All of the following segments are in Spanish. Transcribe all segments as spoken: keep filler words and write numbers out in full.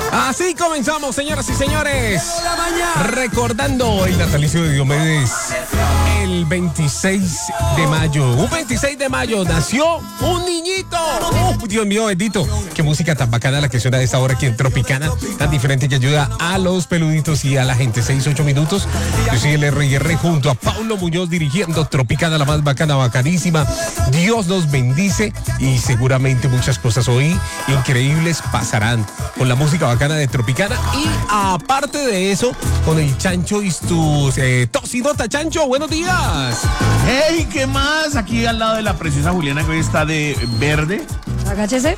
Así comenzamos, señoras y señores. Recordando el natalicio de Diomedes. El veintiséis de mayo. Un veintiséis de mayo nació un niñito. Uh, Dios mío, bendito. Qué música tan bacana la que suena a esta hora aquí en Tropicana. Tan diferente que ayuda a los peluditos y a la gente. seis, ocho minutos. Yo soy el R y R junto a Paulo Muñoz dirigiendo Tropicana, la más bacana, bacanísima. Dios nos bendice y seguramente muchas cosas hoy increíbles pasarán con la música bacana de Tropicana. Y aparte de eso, con el Chancho y tus eh, tocinota. Chancho, buenos días. Hey, ¿qué más? Aquí al lado de la preciosa Juliana, que hoy está de verde. Agáchese.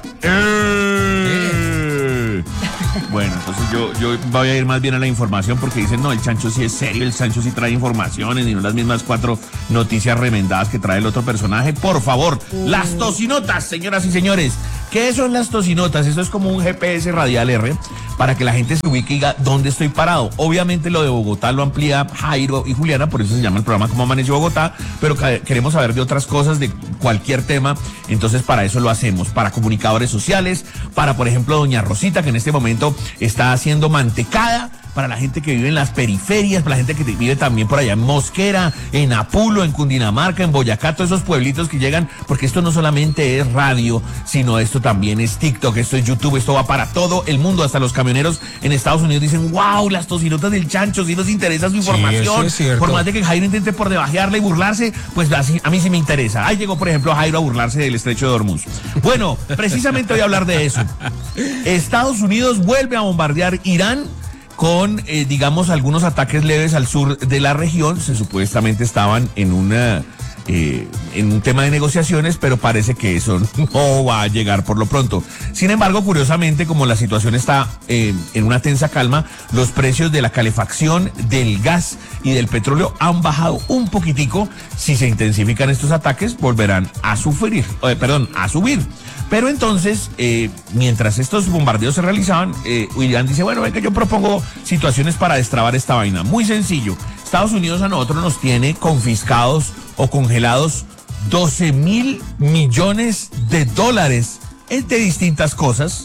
Eh. Bueno, entonces yo, yo voy a ir más bien a la información porque dicen, no, el Chancho sí es serio, el Chancho sí trae informaciones y no las mismas cuatro noticias remendadas que trae el otro personaje. Por favor, uh. las tocinotas, señoras y señores. ¿Qué son las tocinotas? Eso es como un G P S radial R para que la gente se ubique y diga dónde estoy parado. Obviamente lo de Bogotá lo amplía Jairo y Juliana, por eso se llama el programa Cómo Amaneció Bogotá, pero queremos saber de otras cosas, de cualquier tema, entonces para eso lo hacemos, para comunicadores sociales, para por ejemplo doña Rosita, que en este momento está haciendo mantecada, para la gente que vive en las periferias, para la gente que vive también por allá en Mosquera, en Apulo, en Cundinamarca, en Boyacá, todos esos pueblitos que llegan, porque esto no solamente es radio, sino esto también es TikTok, esto es YouTube, esto va para todo el mundo, hasta los camioneros en Estados Unidos dicen, wow, las tocinotas del Chancho, si nos interesa su información, sí, es por más de que Jairo intente por debajearla y burlarse, pues así, a mí sí me interesa. Ahí llegó, por ejemplo, Jairo a burlarse del estrecho de Hormuz. Bueno, precisamente voy a hablar de eso. Estados Unidos vuelve a bombardear Irán con, eh, digamos, algunos ataques leves al sur de la región. Se supuestamente estaban en una eh, en un tema de negociaciones, pero parece que eso no va a llegar por lo pronto. Sin embargo, curiosamente, como la situación está eh, en una tensa calma, los precios de la calefacción, del gas y del petróleo han bajado un poquitico. Si se intensifican estos ataques, volverán a sufrir, eh, perdón, a subir. Pero entonces, eh, mientras estos bombardeos se realizaban, eh, Irán dice, bueno, venga, yo propongo situaciones para destrabar esta vaina. Muy sencillo. Estados Unidos a nosotros nos tiene confiscados o congelados doce mil millones de dólares de distintas cosas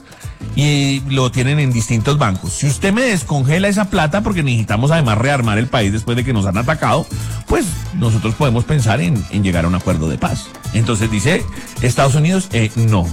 y lo tienen en distintos bancos. Si usted me descongela esa plata, porque necesitamos además rearmar el país después de que nos han atacado, pues nosotros podemos pensar en, en llegar a un acuerdo de paz. Entonces dice Estados Unidos, eh, no,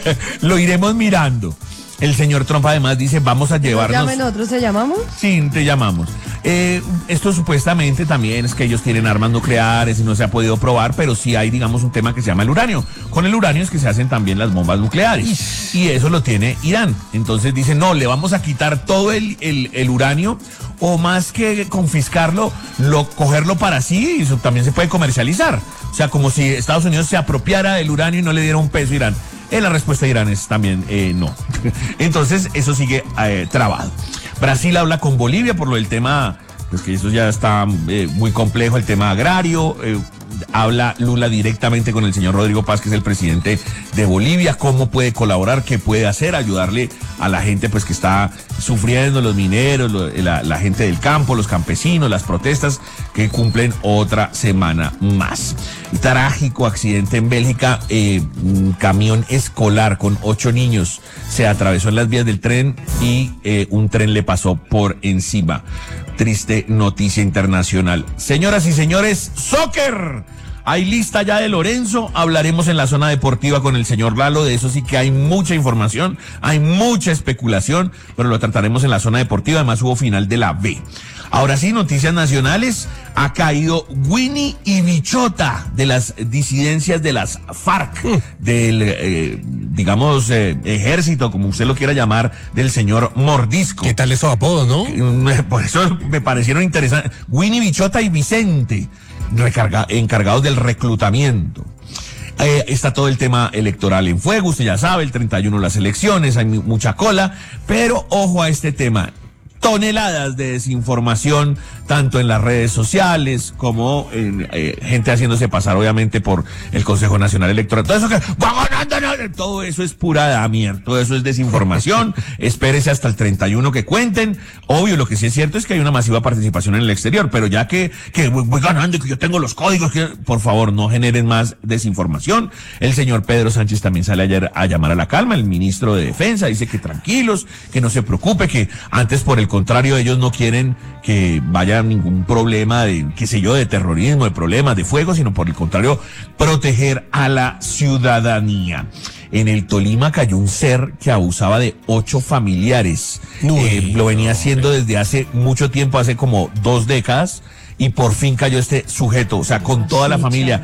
lo iremos mirando. El señor Trump además dice, vamos a llevarnos... ¿Llamen otros, se llamamos? Sí, te llamamos. Eh, esto supuestamente también es que ellos tienen armas nucleares y no se ha podido probar, pero sí hay, digamos, un tema que se llama el uranio. Con el uranio es que se hacen también las bombas nucleares. Y eso lo tiene Irán. Entonces dicen, no, le vamos a quitar todo el, el, el uranio, o más que confiscarlo, lo, cogerlo para sí, y eso también se puede comercializar. O sea, como si Estados Unidos se apropiara del uranio y no le diera un peso a Irán. Eh, la respuesta de Irán es también eh, no. Entonces eso sigue eh, trabado. Brasil habla con Bolivia por lo del tema, pues que eso ya está eh, muy complejo, el tema agrario. Eh, habla Lula directamente con el señor Rodrigo Paz, que es el presidente de Bolivia, cómo puede colaborar, qué puede hacer, ayudarle a la gente pues que está sufriendo, los mineros, lo, la, la gente del campo, los campesinos, las protestas que cumplen otra semana más. Trágico accidente en Bélgica, eh, un camión escolar con ocho niños se atravesó en las vías del tren y eh, un tren le pasó por encima. Triste noticia internacional. Señoras y señores, soccer. Hay lista ya de Lorenzo, hablaremos en la zona deportiva con el señor Lalo, de eso sí que hay mucha información, hay mucha especulación, pero lo trataremos en la zona deportiva, además hubo final de la B. Ahora sí, noticias nacionales, ha caído Winnie y Bichota de las disidencias de las FARC, del, eh, digamos, eh, ejército, como usted lo quiera llamar, del señor Mordisco. ¿Qué tal esos apodos, no? Por eso me parecieron interesantes. Winnie, Bichota y Vicente, recarga, encargados del reclutamiento. Eh, está todo el tema electoral en fuego, usted ya sabe, el treinta y uno las elecciones, hay mucha cola, pero ojo a este tema. Toneladas de desinformación, tanto en las redes sociales como en eh, gente haciéndose pasar obviamente por el Consejo Nacional Electoral. Todo eso que va ganando, no, todo eso es pura damier, todo eso es desinformación. Espérese hasta el treinta y uno que cuenten. Obvio, lo que sí es cierto es que hay una masiva participación en el exterior, pero ya que, que voy, voy ganando y que yo tengo los códigos, que, por favor, no generen más desinformación. El señor Pedro Sánchez también sale ayer a llamar a la calma, el ministro de Defensa, dice que tranquilos, que no se preocupe, que antes, por el contrario, ellos no quieren que vaya ningún problema de, qué sé yo, de terrorismo, de problemas, de fuego, sino por el contrario, proteger a la ciudadanía. En el Tolima cayó un ser que abusaba de ocho familiares. Uy, eh, lo venía no, haciendo desde hace mucho tiempo, hace como dos décadas, y por fin cayó este sujeto, o sea, con toda la familia,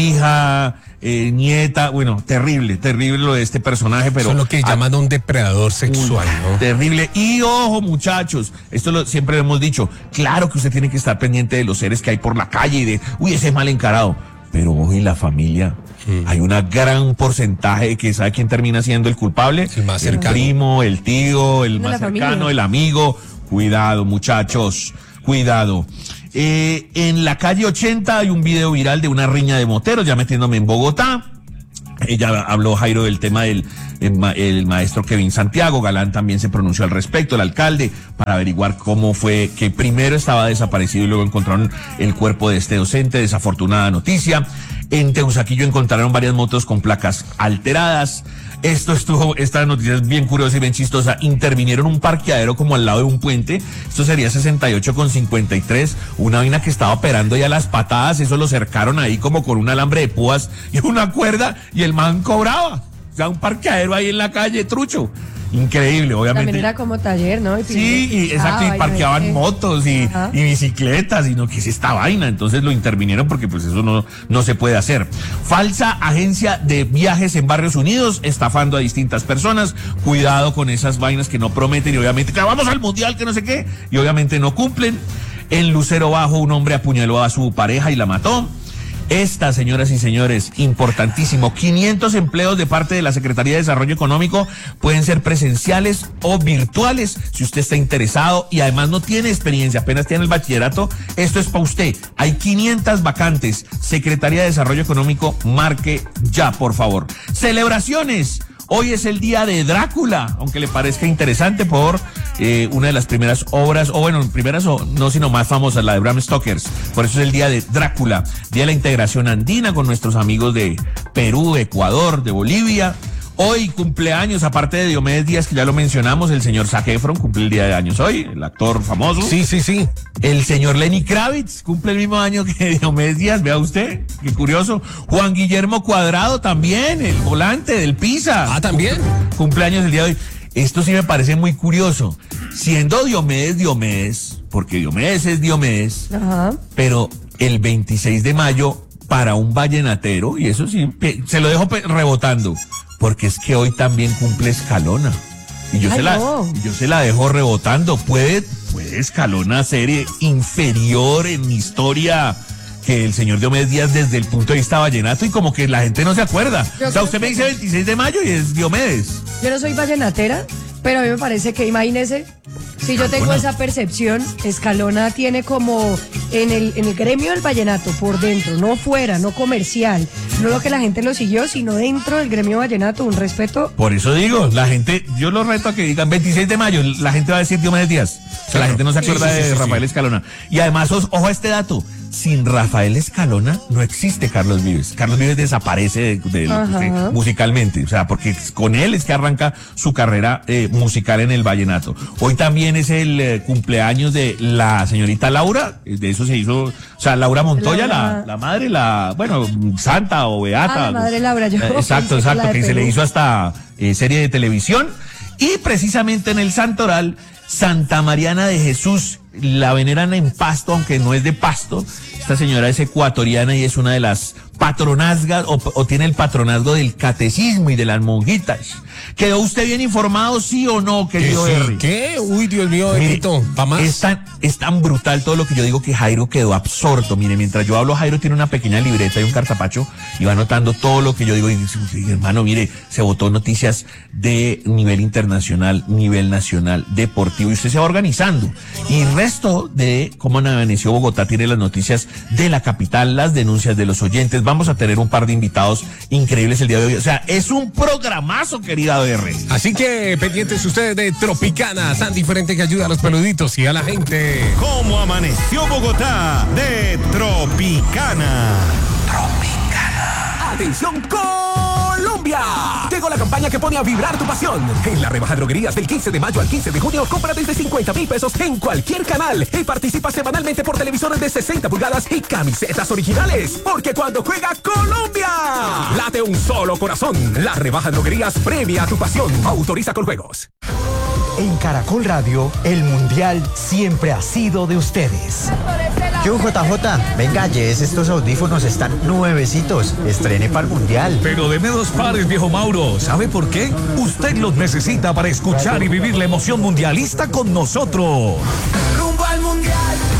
hija, eh, nieta, bueno, terrible, terrible lo de este personaje, pero... Eso es lo que llaman un depredador sexual, ¿no? Terrible. Y ojo, muchachos, esto lo, siempre lo hemos dicho, claro que usted tiene que estar pendiente de los seres que hay por la calle y de, uy, ese es mal encarado, pero ojo, y la familia... Mm. Hay un gran porcentaje que sabe quién termina siendo el culpable. El más el cercano. primo, el tío, el De más la cercano, familia. el amigo. Cuidado, muchachos, cuidado. Eh, en la calle ochenta hay un video viral de una riña de moteros, ya metiéndome en Bogotá. Ella habló, Jairo, del tema del el, ma, el maestro Kevin Santiago. Galán también se pronunció al respecto, el alcalde, para averiguar cómo fue que primero estaba desaparecido y luego encontraron el cuerpo de este docente. Desafortunada noticia. En Teusaquillo encontraron varias motos con placas alteradas. Esto estuvo, esta noticia es bien curiosa y bien chistosa. Intervinieron un parqueadero como al lado de un puente. Esto sería sesenta y ocho con cincuenta y tres. Una vaina que estaba operando ya las patadas. Eso lo cercaron ahí como con un alambre de púas y una cuerda. Y el man cobraba. O sea, un parqueadero ahí en la calle, trucho. Increíble, obviamente. También era como taller, ¿no? Y Sí, y, exacto, y parqueaban motos y, y bicicletas, y no, ¿qué es esta vaina? Entonces lo intervinieron porque pues eso no, no se puede hacer. Falsa agencia de viajes en Barrios Unidos, estafando a distintas personas. Cuidado con esas vainas que no prometen y obviamente que vamos al mundial, que no sé qué, y obviamente no cumplen. En Lucero Bajo, un hombre apuñaló a su pareja y la mató. Esta, señoras y señores, importantísimo, quinientos empleos de parte de la Secretaría de Desarrollo Económico pueden ser presenciales o virtuales si usted está interesado y además no tiene experiencia, apenas tiene el bachillerato, esto es para usted. Hay quinientas vacantes. Secretaría de Desarrollo Económico, marque ya, por favor. Celebraciones. Hoy es el día de Drácula, aunque le parezca interesante por eh, una de las primeras obras, o bueno, primeras o no, sino más famosas, la de Bram Stoker. Por eso es el día de Drácula, día de la integración andina con nuestros amigos de Perú, de Ecuador, de Bolivia. Hoy cumpleaños, aparte de Diomedes Díaz, que ya lo mencionamos, el señor Zac Efron cumple el día de años hoy, el actor famoso. Sí, sí, sí. El señor Lenny Kravitz cumple el mismo año que Diomedes Díaz, vea usted, qué curioso. Juan Guillermo Cuadrado también, el volante del Pisa. Ah, también. Cumpleaños el día de hoy. Esto sí me parece muy curioso. Siendo Diomedes Diomedes, porque Diomedes es Diomedes, Ajá. pero el veintiséis de mayo para un vallenatero, y eso sí, se lo dejo rebotando, porque es que hoy también cumple Escalona. Y yo, Ay, se la, no. yo se la dejo rebotando. ¿Puede, puede Escalona ser inferior en historia que el señor Diomedes Díaz desde el punto de vista vallenato? Y como que la gente no se acuerda. Yo O sea, creo usted me que- dice veintiséis de mayo y es Diomedes. Yo no soy vallenatera, pero a mí me parece que, imagínese, si yo tengo esa percepción, Escalona tiene como en el, en el gremio del vallenato, por dentro, no fuera, no comercial, no lo que la gente lo siguió, sino dentro del gremio vallenato, un respeto. Por eso digo, la gente, yo lo reto a que digan veintiséis de mayo, la gente va a decir Diomedes Díaz. O sea, la Claro. gente no se acuerda Sí, sí, de sí, sí, Rafael sí. Escalona. Y además, os- ojo a este dato. Sin Rafael Escalona no existe Carlos Vives. Carlos Vives desaparece de, de- Ajá. de- musicalmente. O sea, porque con él es que arranca su carrera eh, musical en el vallenato. Hoy también es el eh, cumpleaños de la señorita Laura. eh, De eso se hizo, o sea, Laura Montoya, Laura- la, la madre, la, bueno, santa o beata. Ah, la madre Laura, yo Eh, Exacto, pensé que la exacto, de que se le Perú. hizo hasta eh, serie de televisión. Y precisamente en el Santoral, Santa Mariana de Jesús, la veneran en Pasto, aunque no es de Pasto. Esta señora es ecuatoriana y es una de las patronazgas, o, o tiene el patronazgo del catecismo y de las monjitas. ¿Quedó usted bien informado, sí o no, ¿Qué? querido sí? Henry? ¿Qué? Uy, Dios mío, Mire, Benito, ¿pa' más? Es tan, es tan brutal todo lo que yo digo que Jairo quedó absorto. Mire, mientras yo hablo, Jairo tiene una pequeña libreta y un cartapacho y va anotando todo lo que yo digo. Y dice, "Uy, hermano, mire, se votó noticias de nivel internacional, nivel nacional, deportivo. deportivo y usted se va organizando. Y el resto de cómo amaneció Bogotá tiene las noticias de la capital, las denuncias de los oyentes. Vamos a tener un par de invitados increíbles el día de hoy. O sea, es un programazo, querida B R. Así que pendientes ustedes de Tropicana, tan diferente que ayuda a los peluditos y a la gente. ¿Cómo amaneció Bogotá? De Tropicana. Tropicana. Atención, Colombia. Llegó la campaña que pone a vibrar tu pasión. En la rebaja droguerías del quince de mayo al quince de junio, compra desde cincuenta mil pesos en cualquier canal y participa semanalmente por televisores de sesenta pulgadas y camisetas originales. Porque cuando juega Colombia, late un solo corazón. La rebaja droguerías premia tu pasión. Autoriza con juegos. En Caracol Radio, el Mundial siempre ha sido de ustedes. Yo, J J, venga, llévese estos audífonos, están nuevecitos. Estrene para el Mundial. Pero deme dos pares, viejo Mauro. ¿Sabe por qué? Usted los necesita para escuchar y vivir la emoción mundialista con nosotros. Rumbo al Mundial.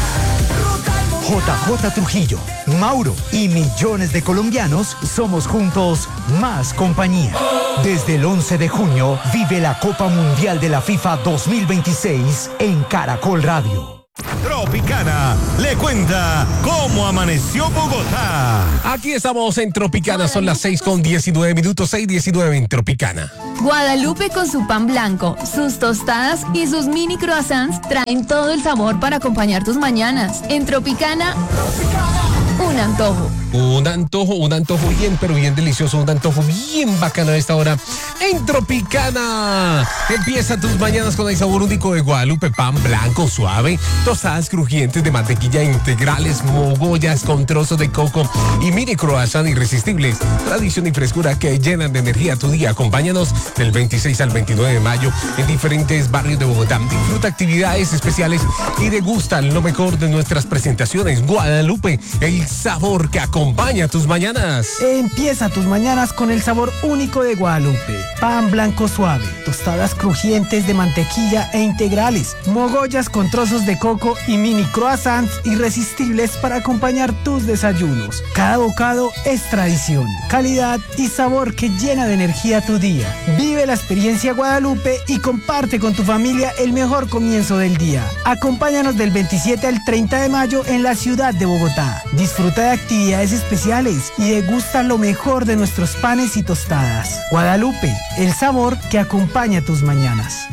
J J Trujillo, Mauro y millones de colombianos somos juntos más compañía. Desde el once de junio vive la Copa Mundial de la FIFA dos mil veintiséis en Caracol Radio. Tropicana le cuenta cómo amaneció Bogotá. Aquí estamos en Tropicana, son las seis con diecinueve minutos, seis diecinueve en Tropicana. Guadalupe con su pan blanco, sus tostadas y sus mini croissants traen todo el sabor para acompañar tus mañanas. En Tropicana, un antojo. Un antojo, un antojo bien, pero bien delicioso, un antojo bien bacano a esta hora en Tropicana. Empieza tus mañanas con el sabor único de Guadalupe, pan blanco suave, tostadas crujientes de mantequilla integrales, mogollas con trozos de coco y mini croissant irresistibles. Tradición y frescura que llenan de energía tu día. Acompáñanos del veintiséis al veintinueve de mayo en diferentes barrios de Bogotá. Disfruta actividades especiales y degusta lo mejor de nuestras presentaciones. Guadalupe, el sabor que acompaña Acompaña tus mañanas. Empieza tus mañanas con el sabor único de Guadalupe. Pan blanco suave, tostadas crujientes de mantequilla e integrales, mogollas con trozos de coco y mini croissants irresistibles para acompañar tus desayunos. Cada bocado es tradición, calidad y sabor que llena de energía tu día. Vive la experiencia Guadalupe y comparte con tu familia el mejor comienzo del día. Acompáñanos del veintisiete al treinta de mayo en la ciudad de Bogotá. Disfruta de actividades especiales y degusta lo mejor de nuestros panes y tostadas. Guadalupe, el sabor que acompaña tus mañanas.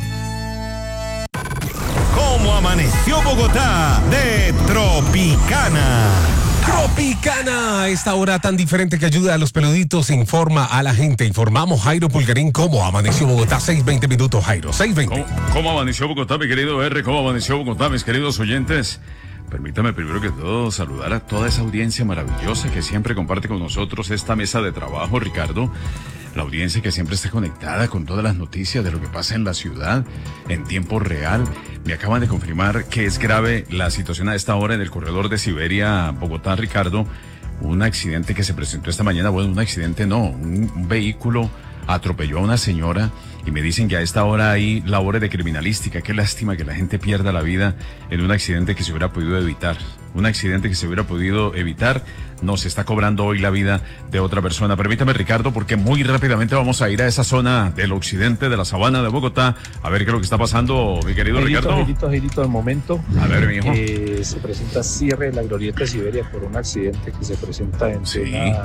¿Cómo amaneció Bogotá? De Tropicana. Tropicana, esta hora tan diferente que ayuda a los peluditos, informa a la gente. Informamos Jairo Pulgarín cómo amaneció Bogotá. seis veinte minutos, Jairo, seis veinte. ¿Cómo, ¿Cómo amaneció Bogotá, mi querido R? ¿Cómo amaneció Bogotá, mis queridos oyentes? Permítame primero que todo saludar a toda esa audiencia maravillosa que siempre comparte con nosotros esta mesa de trabajo, Ricardo. La audiencia que siempre está conectada con todas las noticias de lo que pasa en la ciudad en tiempo real. Me acaban de confirmar que es grave la situación a esta hora en el corredor de Siberia, Bogotá, Ricardo. Un accidente que se presentó esta mañana, bueno, un accidente no, un, un vehículo atropelló a una señora y me dicen que a esta hora hay labores de criminalística. Qué lástima que la gente pierda la vida en un accidente que se hubiera podido evitar. Un accidente que se hubiera podido evitar nos está cobrando hoy la vida de otra persona. Permítame, Ricardo, porque muy rápidamente vamos a ir a esa zona del occidente de la sabana de Bogotá a ver qué es lo que está pasando, mi querido Gerito, Ricardo. Gerito, Gerito, al momento A ver, mi hijo. eh, se presenta cierre de la glorieta de Siberia por un accidente que se presenta entre, Sí. una,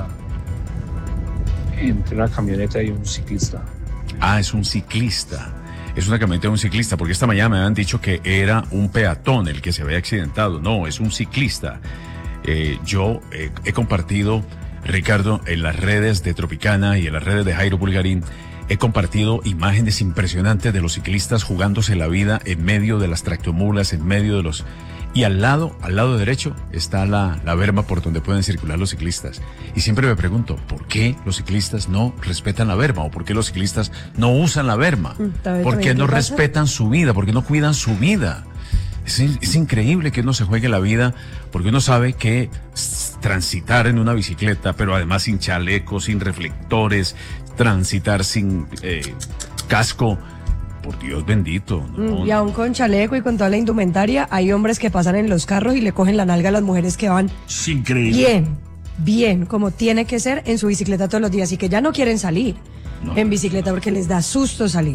entre una camioneta y un ciclista. Ah, es un ciclista. Es una camioneta de un ciclista, porque esta mañana me habían dicho que era un peatón el que se había accidentado. No, es un ciclista. Eh, yo eh, he compartido, Ricardo, en las redes de Tropicana y en las redes de Jairo Pulgarín, he compartido imágenes impresionantes de los ciclistas jugándose la vida en medio de las tractomulas, en medio de los... Y al lado, al lado derecho, está la, la berma por donde pueden circular los ciclistas. Y siempre me pregunto, ¿por qué los ciclistas no respetan la berma? ¿O por qué los ciclistas no usan la berma? ¿Por qué no respetan su vida? ¿Por qué no cuidan su vida? Es, es increíble que uno se juegue la vida porque uno sabe que transitar en una bicicleta, pero además sin chaleco, sin reflectores, transitar sin eh, casco, por Dios bendito. ¿no? Y aún con chaleco y con toda la indumentaria, hay hombres que pasan en los carros y le cogen la nalga a las mujeres que van Es increíble. bien, bien, como tiene que ser en su bicicleta todos los días y que ya no quieren salir No. en bicicleta porque les da susto salir.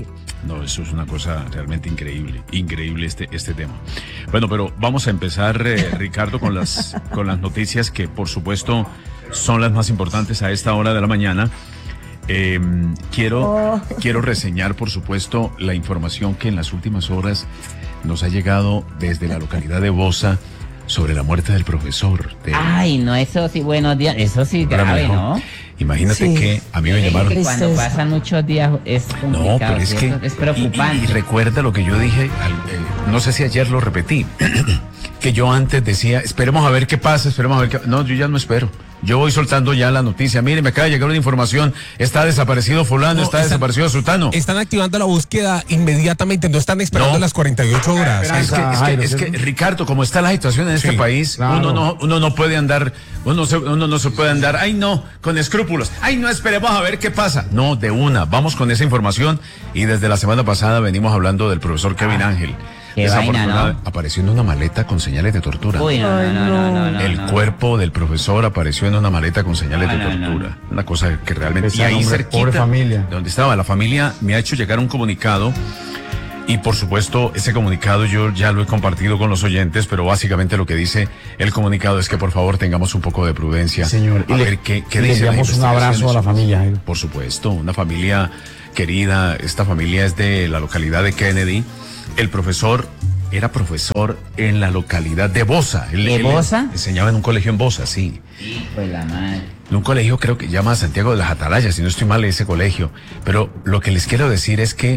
No, eso es una cosa realmente increíble, increíble este, este tema. Bueno, pero vamos a empezar, eh, Ricardo, con las, con las noticias que, por supuesto, son las más importantes a esta hora de la mañana. Eh, quiero, oh. quiero reseñar, por supuesto, la información que en las últimas horas nos ha llegado desde la localidad de Bosa sobre la muerte del profesor. De... Ay, no, eso sí, buenos días, eso sí grave, ¿no? Imagínate sí. que a mí me llamaron. Cuando pasan muchos días es complicado. No, pero es que es preocupante. Y, y recuerda lo que yo dije, al, eh, no sé si ayer lo repetí, que yo antes decía, esperemos a ver qué pasa, esperemos a ver qué. No, yo ya no espero. Yo voy soltando ya la noticia. Mire, me acaba de llegar una información. Está desaparecido fulano, no, está están, desaparecido sutano. Están activando la búsqueda inmediatamente, no están esperando no. las cuarenta y ocho horas. Es que, es que, es que, Ricardo, como está la situación en sí, este país, claro. uno no uno no puede andar, uno, se, uno no se puede andar, ay no, con escrúpulos. Ay no, esperemos a ver qué pasa. No, de una, vamos con esa información. Y desde la semana pasada venimos hablando del profesor Kevin ah. Ángel. Qué vaina, ¿no? Apareció en una maleta con señales de tortura. Uy, no, no, no, no, no, El no. cuerpo del profesor apareció en una maleta con señales no, de tortura. No, no. Una cosa que realmente... Ese y ahí hombre, cerquita, familia. de donde estaba la familia, me ha hecho llegar un comunicado. Y por supuesto, ese comunicado yo ya lo he compartido con los oyentes, pero básicamente lo que dice el comunicado es que por favor tengamos un poco de prudencia. Señor, a y ver le, qué, qué le dice enviamos un abrazo a la familia. ¿eh? Por supuesto, una familia querida. Esta familia es de la localidad de Kennedy. El profesor era profesor en la localidad de Bosa. Él, ¿De él Bosa? Enseñaba en un colegio en Bosa, sí. Pues la madre. En un colegio creo que llama Santiago de las Atalayas, si no estoy mal, ese colegio. Pero lo que les quiero decir es que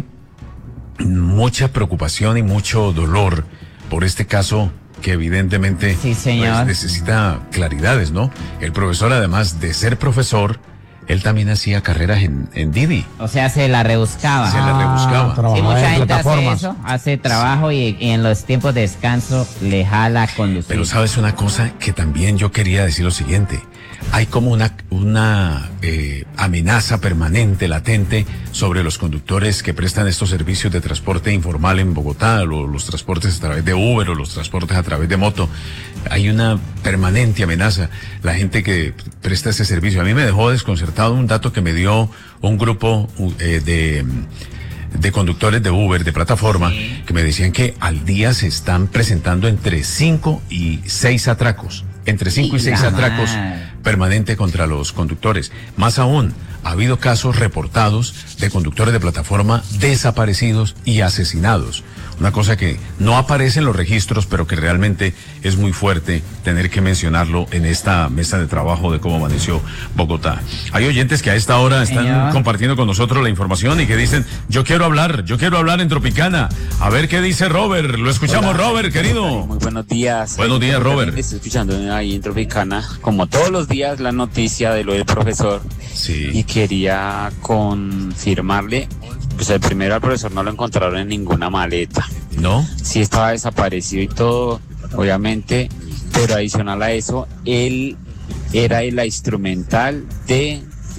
mucha preocupación y mucho dolor por este caso que evidentemente sí, señor. Pues, necesita claridades, ¿no? El profesor, además de ser profesor, él también hacía carreras en, en Didi. O sea, se la rebuscaba. Se la rebuscaba. Sí, mucha gente hace eso, hace trabajo sí. y, y en los tiempos de descanso le jala conducir. Pero sabes una cosa que también yo quería decir lo siguiente. Hay como una, una eh, amenaza permanente, latente, sobre los conductores que prestan estos servicios de transporte informal en Bogotá, o los transportes a través de Uber, o los transportes a través de moto. Hay una permanente amenaza. La gente que presta ese servicio. A mí me dejó desconcertado un dato que me dio un grupo eh, de... de conductores de Uber, de plataforma, sí. que me decían que al día se están presentando entre cinco y seis atracos. Entre cinco y seis atracos permanente contra los conductores. Más aún, ha habido casos reportados de conductores de plataforma desaparecidos y asesinados. Una cosa que no aparece en los registros, pero que realmente es muy fuerte tener que mencionarlo en esta mesa de trabajo de cómo amaneció Bogotá. Hay oyentes que a esta hora están Señor. compartiendo con nosotros la información y que dicen, yo quiero hablar, yo quiero hablar en Tropicana. A ver qué dice Robert. Lo escuchamos, Hola, Robert, querido. Muy buenos días. Buenos días, Robert. Estoy escuchando ahí en Tropicana, como todos los días, la noticia de lo del profesor. Sí. Y quería confirmarle, pues el primero al profesor no lo encontraron en ninguna maleta. ¿No? Sí estaba desaparecido y todo, obviamente, pero adicional a eso, él era la instrumental de,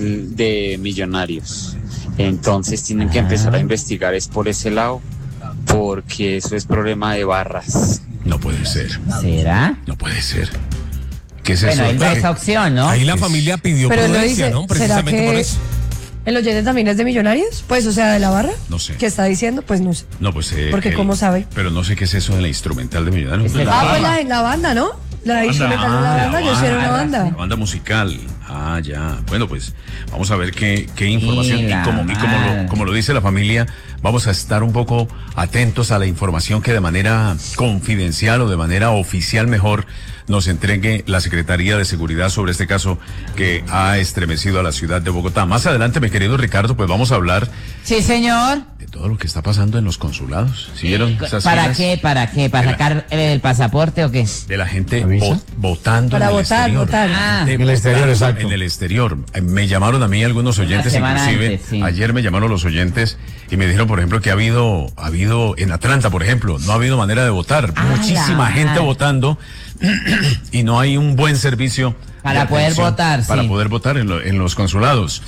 de Millonarios. Entonces tienen que empezar a investigar es por ese lado, porque eso es problema de barras. No puede ser. ¿Será? No puede ser. ¿Qué es bueno, eso? Bueno, esa opción, ¿no? Ahí la familia pidió pero prudencia, dice, ¿no? Precisamente ¿será que por eso. ¿El oyente también es de Millonarios? Pues, o sea, de la barra. No sé. ¿Qué está diciendo? Pues no sé. No, pues. Eh, Porque, el, ¿cómo sabe? Pero no sé qué es eso de la instrumental de Millonarios. Ah, la pues la, la banda, ¿no? La instrumental de la banda, yo sí era una banda. La banda musical. Ah, ya. Bueno, pues vamos a ver qué, qué información. Y, y, como, y como, lo, como lo dice la familia, vamos a estar un poco atentos a la información que de manera confidencial o de manera oficial mejor nos entregue la Secretaría de Seguridad sobre este caso que ha estremecido a la ciudad de Bogotá. Más adelante, mi querido Ricardo, pues vamos a hablar. Sí, señor. De todo lo que está pasando en los consulados. ¿Siguieron esas ¿Para filas? qué? ¿Para qué? ¿Para sacar la, el pasaporte o qué? De la gente vo, votando Para en el votar, exterior. votar. Ah. De en el exterior, exacto. En el exterior. Me llamaron a mí algunos oyentes, inclusive. Antes, sí. Ayer me llamaron los oyentes y me dijeron, por ejemplo, que ha habido, ha habido en Atlanta, por ejemplo, no ha habido manera de votar. Ah, Muchísima gente madre. votando y no hay un buen servicio para poder votar. Para sí. poder votar en, lo, en los consulados.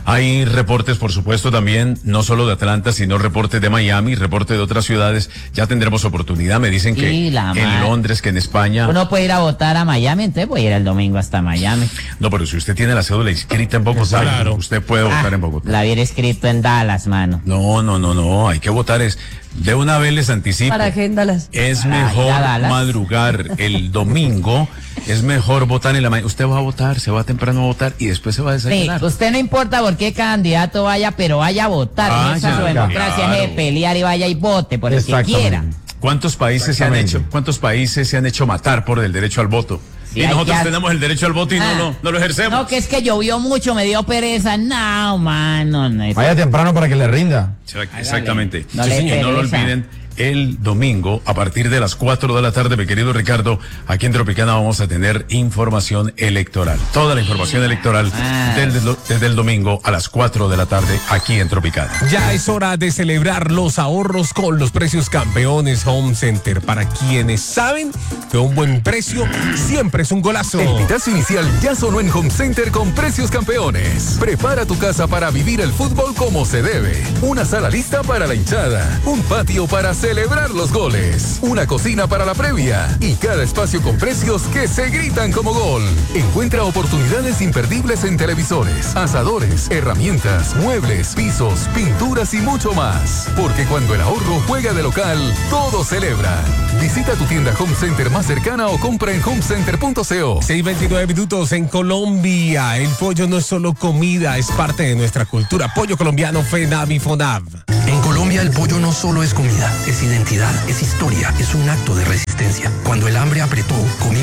Hay reportes, por supuesto, también, no solo de Atlanta, sino reportes de Miami, reportes de otras ciudades. Ya tendremos oportunidad. Me dicen que Y la en madre. Londres, que en España. Uno puede ir a votar a Miami, entonces voy a ir el domingo hasta Miami. No, pero si usted tiene la cédula inscrita en Bogotá, Claro. usted puede votar Ah, en Bogotá. La hubiera escrito en Dallas, mano. No, no, no, no. Hay que votar es. De una vez les anticipo. ¿Para qué en Dallas? Es Ah, mejor ir a Dallas. madrugar el domingo. Es mejor votar en la mañana. Usted va a votar, se va temprano a votar y después se va a Sí, desayunar. usted no importa por qué candidato vaya, pero vaya a votar. Vaya, Esa es su democracia, claro. es de pelear y vaya y vote por el que Exactamente. quiera. ¿Cuántos países se han hecho? ¿Cuántos países se han hecho matar por el derecho al voto? Sí, y hay nosotros que- tenemos el derecho al voto y Ah. no, no, no lo ejercemos. No, que es que llovió mucho, me dio pereza. No, mano. No, eso- Vaya temprano para que le rinda. Exact- Exactamente. No Sí, le señor, no lo pereza. olviden. El domingo, a partir de las cuatro de la tarde, mi querido Ricardo, aquí en Tropicana vamos a tener información electoral. Toda la información electoral Ah. desde, el- desde el domingo a las cuatro de la tarde, aquí en Tropicana. Ya es hora de celebrar los ahorros con los precios campeones Home Center. Para quienes saben que un buen precio siempre es un golazo. El pitazo inicial ya sonó en Home Center con precios campeones. Prepara tu casa para vivir el fútbol como se debe. Una sala lista para la hinchada. Un patio para celebrar los goles. Una cocina para la previa. Y cada espacio con precios que se gritan como gol. Encuentra oportunidades imperdibles en televisores, asadores, herramientas, muebles, pisos, pinturas y mucho más. Porque cuando el ahorro juega de local, todo celebra. Visita tu tienda Home Center más cercana o compra en home center punto co. seis veintinueve minutos en Colombia. El pollo no es solo comida, es parte de nuestra cultura. Pollo colombiano FENAV y FONAV. En Colombia el pollo no solo es comida, es identidad, es historia, es un acto de resistencia. Cuando el hambre apretó, comimos